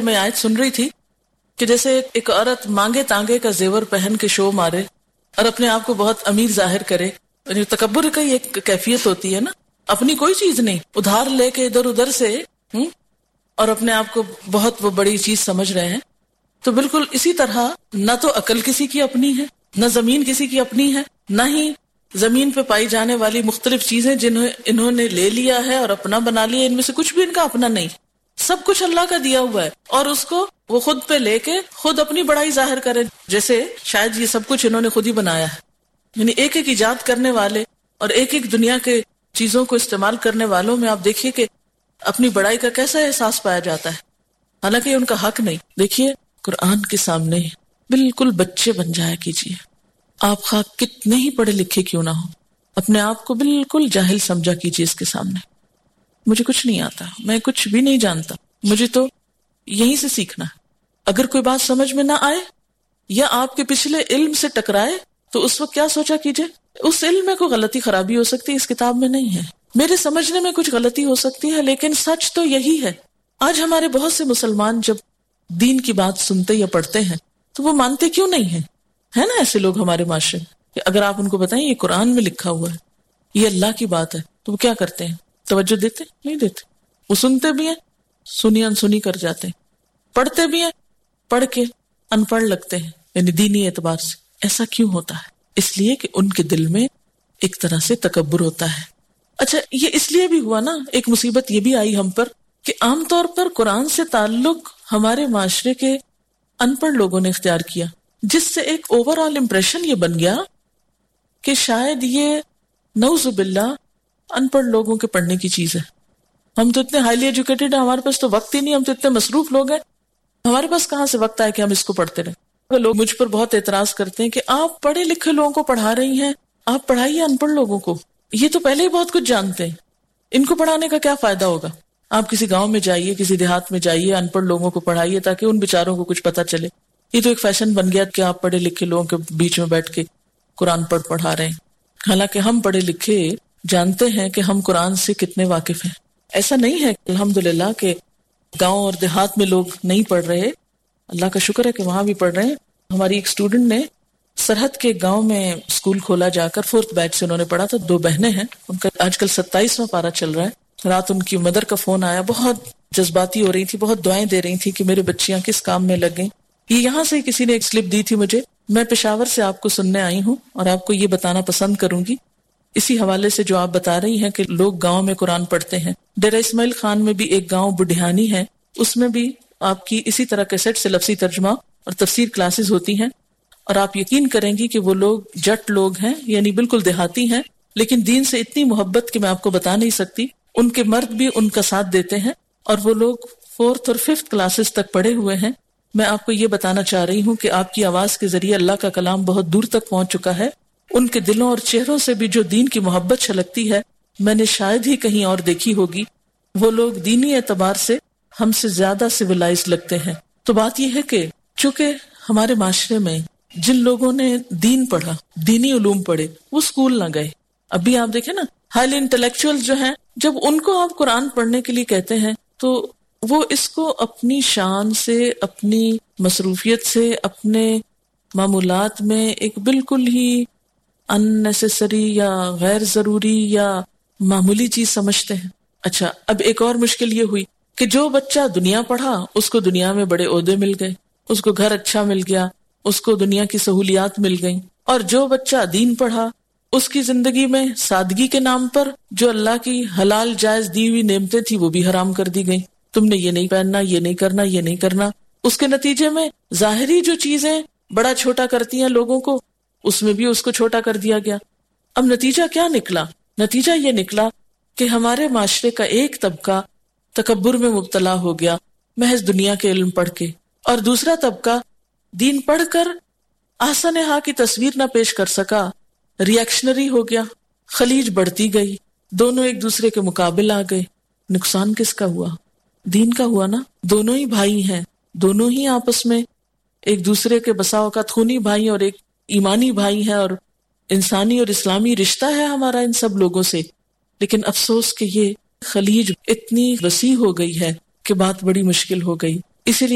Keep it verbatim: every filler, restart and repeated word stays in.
میں آیت سن رہی تھی کہ جیسے ایک عورت مانگے تانگے کا زیور پہن کے شو مارے اور اپنے آپ کو بہت امیر ظاہر کرے. یعنی تکبر کا ایک کیفیت ہوتی ہے نا, اپنی کوئی چیز نہیں, ادھار لے کے ادھر ادھر سے ہم اور اپنے آپ کو بہت وہ بڑی چیز سمجھ رہے ہیں. تو بالکل اسی طرح نہ تو عقل کسی کی اپنی ہے, نہ زمین کسی کی اپنی ہے, نہ ہی زمین پہ پائی جانے والی مختلف چیزیں جنہیں انہوں نے لے لیا ہے اور اپنا بنا لیا, ان میں سے کچھ بھی ان کا اپنا نہیں. سب کچھ اللہ کا دیا ہوا ہے اور اس کو وہ خود پہ لے کے خود اپنی بڑائی ظاہر کرے, جیسے شاید یہ سب کچھ انہوں نے خود ہی بنایا ہے. یعنی ایک ایک ایجاد کرنے والے اور ایک ایک دنیا کے چیزوں کو استعمال کرنے والوں میں آپ دیکھیے کہ اپنی بڑائی کا کیسا احساس پایا جاتا ہے, حالانکہ ان کا حق نہیں. دیکھیے قرآن کے سامنے بالکل بچے بن جایا کیجیے. آپ خواہ کتنے ہی پڑھے لکھے کیوں نہ ہو, اپنے آپ کو بالکل جاہل سمجھا کیجیے اس کے سامنے. مجھے کچھ نہیں آتا, میں کچھ بھی نہیں جانتا, مجھے تو یہیں سے سیکھنا ہے. اگر کوئی بات سمجھ میں نہ آئے یا آپ کے پچھلے علم سے ٹکرائے تو اس وقت کیا سوچا کیجیے, اس علم میں کوئی غلطی خرابی ہو سکتی ہے, اس کتاب میں نہیں ہے. میرے سمجھنے میں کچھ غلطی ہو سکتی ہے, لیکن سچ تو یہی ہے. آج ہمارے بہت سے مسلمان جب دین کی بات سنتے یا پڑھتے ہیں تو وہ مانتے کیوں نہیں ہیں؟ ہے نا ایسے لوگ ہمارے معاشرے میں کہ اگر آپ ان کو بتائیں یہ قرآن میں لکھا ہوا ہے, یہ اللہ کی بات ہے, تو وہ کیا کرتے ہیں؟ توجہ دیتے نہیں دیتے. وہ سنتے بھی ہیں, سنی انسنی کر جاتے ہیں, پڑھتے بھی ہیں, پڑھ کے ان پڑھ لگتے ہیں, یعنی دینی اعتبار سے. ایسا کیوں ہوتا ہے؟ اس لیے کہ ان کے دل میں ایک طرح سے تکبر ہوتا ہے. اچھا یہ اس لیے بھی ہوا نا, ایک مصیبت یہ بھی آئی ہم پر کہ عام طور پر قرآن سے تعلق ہمارے معاشرے کے ان پڑھ لوگوں نے اختیار کیا, جس سے ایک اوور آل امپریشن یہ بن گیا کہ شاید یہ نعوذ باللہ ان پڑھ لوگوں کے پڑھنے کی چیز ہے. ہم تو اتنے ہائیلی ایجوکیٹڈ ہیں, ہمارے پاس تو وقت ہی نہیں, ہم تو اتنے مصروف لوگ ہیں, ہمارے پاس کہاں سے وقت آئے کہ ہم اس کو پڑھتے رہیں. لوگ مجھ پر بہت اعتراض کرتے ہیں کہ آپ پڑھے لکھے لوگوں کو پڑھا رہی ہیں, آپ پڑھائیے ان پڑھ لوگوں کو, یہ تو پہلے ہی بہت کچھ جانتے ہیں, ان کو پڑھانے کا کیا فائدہ ہوگا. آپ کسی گاؤں میں جائیے, کسی دیہات میں جائیے, ان پڑھ لوگوں کو پڑھائیے تاکہ ان بیچاروں کو کچھ پتہ چلے. یہ تو ایک فیشن بن گیا کہ آپ پڑھے لکھے لوگوں کے بیچ میں بیٹھ کے قرآن پڑھ پڑھا رہے ہیں, حالانکہ ہم پڑھے لکھے جانتے ہیں کہ ہم قرآن سے کتنے واقف ہیں. ایسا نہیں ہے الحمدللہ کہ گاؤں اور دیہات میں لوگ نہیں پڑھ رہے, اللہ کا شکر ہے کہ وہاں بھی پڑھ رہے ہیں. ہماری ایک اسٹوڈنٹ نے سرحد کے گاؤں میں اسکول کھولا جا کر, فورتھ بیچ سے انہوں نے پڑھا تھا, دو بہنیں ہیں, ان کا آج کل ستائیسواں پارہ چل رہا ہے. رات ان کی مدر کا فون آیا, بہت جذباتی ہو رہی تھی, بہت دعائیں دے رہی تھی کہ میرے بچیاں کس کام میں لگ گئیں. یہ یہاں سے کسی نے ایک سلپ دی تھی مجھے, میں پشاور سے آپ کو سننے آئی ہوں اور آپ کو یہ بتانا پسند کروں گی اسی حوالے سے جو آپ بتا رہی ہیں کہ لوگ گاؤں میں قرآن پڑھتے ہیں. ڈیرہ اسماعیل خان میں بھی ایک گاؤں بڈھیانی ہے, اس میں بھی آپ کی اسی طرح کیسٹ سے لفظی ترجمہ اور تفسیر کلاسز ہوتی ہیں, اور آپ یقین کریں گی کہ وہ لوگ جٹ لوگ ہیں, یعنی بالکل دیہاتی ہیں, لیکن دین سے اتنی محبت کہ میں آپ کو بتا نہیں سکتی. ان کے مرد بھی ان کا ساتھ دیتے ہیں اور وہ لوگ فورتھ اور ففتھ کلاسز تک پڑھے ہوئے ہیں. میں آپ کو یہ بتانا چاہ رہی ہوں کہ آپ کی آواز کے ذریعے اللہ کا کلام بہت دور تک پہنچ چکا ہے. ان کے دلوں اور چہروں سے بھی جو دین کی محبت چھلکتی ہے میں نے شاید ہی کہیں اور دیکھی ہوگی. وہ لوگ دینی اعتبار سے ہم سے زیادہ سویلائز لگتے ہیں. تو بات یہ ہے کہ چونکہ ہمارے معاشرے میں جن لوگوں نے دین پڑھا, دینی علوم پڑھے, وہ اسکول نہ گئے. ابھی آپ دیکھیں نا ہائیلی انٹلیکچوئل جو ہیں, جب ان کو آپ قرآن پڑھنے کے لیے کہتے ہیں تو وہ اس کو اپنی شان سے, اپنی مصروفیت سے, اپنے معمولات میں ایک بالکل ہی اننیسیسری یا غیر ضروری یا معمولی چیز سمجھتے ہیں. اچھا اب ایک اور مشکل یہ ہوئی کہ جو بچہ دنیا پڑھا اس کو دنیا میں بڑے عہدے مل گئے, اس کو گھر اچھا مل گیا, اس کو دنیا کی سہولیات مل گئیں, اور جو بچہ دین پڑھا اس کی زندگی میں سادگی کے نام پر جو اللہ کی حلال جائز دی ہوئی نعمتیں تھی وہ بھی حرام کر دی گئیں. تم نے یہ نہیں پہننا, یہ نہیں کرنا, یہ نہیں کرنا. اس کے نتیجے میں ظاہری جو چیزیں بڑا چھوٹا کرتی ہیں لوگوں کو, اس میں بھی اس کو چھوٹا کر دیا گیا. اب نتیجہ کیا نکلا؟ نتیجہ یہ نکلا کہ ہمارے معاشرے کا ایک طبقہ تکبر میں مبتلا ہو گیا محض دنیا کے علم پڑھ کے, اور دوسرا طبقہ دین پڑھ کر آسن ہا کی تصویر نہ پیش کر سکا, ریئیکشنری ہو گیا. خلیج بڑھتی گئی, دونوں ایک دوسرے کے مقابل آ گئے. نقصان کس کا ہوا؟ دین کا ہوا نا. دونوں ہی بھائی ہیں, دونوں ہی آپس میں ایک دوسرے کے بسا اوقات خونی بھائی اور ایک ایمانی بھائی ہیں, اور انسانی اور اسلامی رشتہ ہے ہمارا ان سب لوگوں سے. لیکن افسوس کہ یہ خلیج اتنی وسیع ہو گئی ہے کہ بات بڑی مشکل ہو گئی. اسی لیے